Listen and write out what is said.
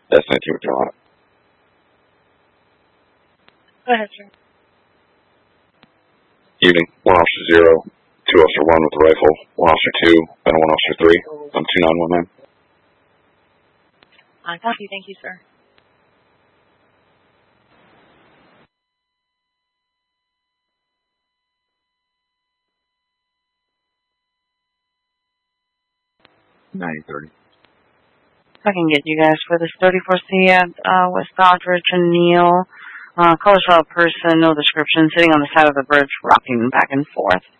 That's 19 with Carolina. Go ahead, sir. Evening. 1 Officer 0, 2 Officer 1 with the rifle, 1 Officer 2, and 1 Officer 3 on 2919. Copy. Thank you, sir. I can get you guys for this 34C at West Doddridge and Neal. Color saw a person, no description, sitting on the side of the bridge, rocking back and forth.